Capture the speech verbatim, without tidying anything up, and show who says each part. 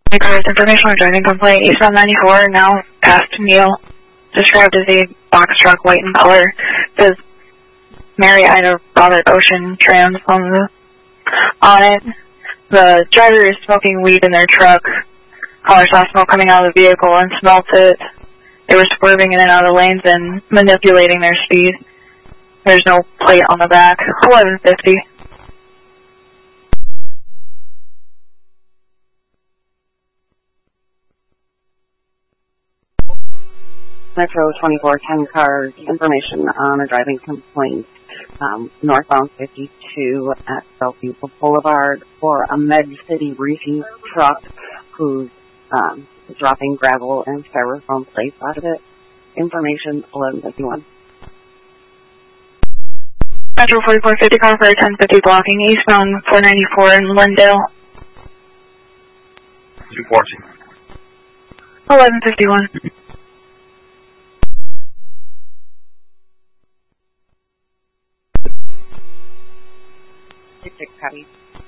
Speaker 1: Cars, information on driving complaint, eastbound ninety-four, now past Neil, described as a box truck, white in color. Says Mary Ida Robert Ocean Trans on the on it. The driver is smoking weed in their truck. Caller saw smoke coming out of the vehicle and smelt it. They were swerving in and out of lanes and manipulating their speed. There's no plate on the back. eleven fifty.
Speaker 2: Metro twenty-four ten cars, information on a driving complaint, um, northbound fifty-two at Bellevue Boulevard for a Med City refuse truck who's um, dropping gravel and styrofoam plates out of it. Information eleven fifty-one.
Speaker 1: Metro forty-four fifty, car for ten fifty blocking eastbound four ninety-four in Lindale.
Speaker 3: two forty.
Speaker 1: eleven fifty-one.
Speaker 2: six six copy.